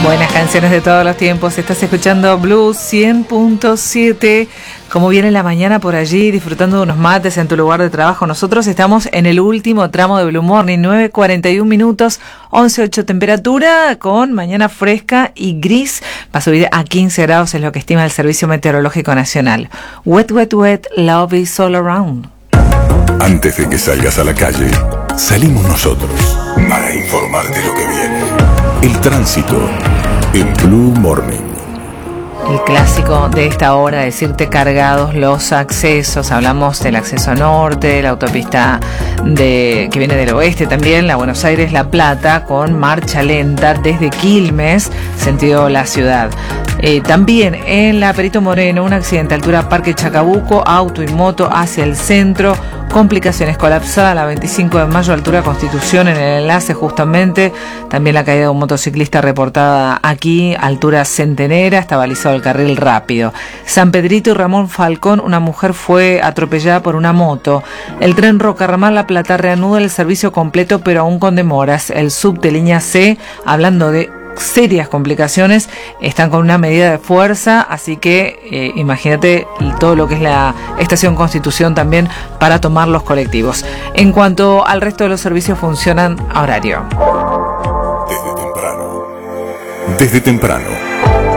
Buenas canciones de todos los tiempos. Estás escuchando Blues 100.7. Como viene la mañana por allí, disfrutando de unos mates en tu lugar de trabajo. Nosotros estamos en el último tramo de Blue Morning, 9:41 minutos, 11:08 temperatura, con mañana fresca y gris. Va a subir a 15 grados, es lo que estima el Servicio Meteorológico Nacional. Wet, wet, wet, love is all around. Antes de que salgas a la calle, salimos nosotros para informarte lo que viene. El tránsito en Blue Morning. El clásico de esta hora, decirte cargados los accesos. Hablamos del acceso norte, la autopista que viene del oeste también, la Buenos Aires-La Plata, con marcha lenta desde Quilmes, sentido la ciudad. También en la Perito Moreno, un accidente, altura Parque Chacabuco, auto y moto hacia el centro, complicaciones, colapsada la 25 de mayo, altura Constitución, en el enlace justamente. También la caída de un motociclista reportada aquí, altura Centenera, está balizado el carril rápido. San Pedrito y Ramón Falcón, una mujer fue atropellada por una moto. El tren Roca-Ramal-La Plata reanuda el servicio completo, pero aún con demoras. El subte línea C, hablando de serias complicaciones, están con una medida de fuerza, así que imagínate todo lo que es la estación Constitución también para tomar los colectivos. En cuanto al resto de los servicios, funcionan a horario. Desde temprano